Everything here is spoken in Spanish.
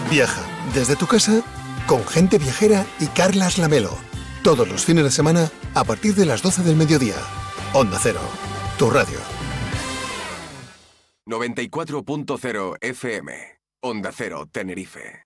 Viaja desde tu casa con Gente Viajera y Carlas Lamelo. Todos los fines de semana a partir de las 12 del mediodía. Onda Cero, tu radio. 94.0 FM. Onda Cero, Tenerife.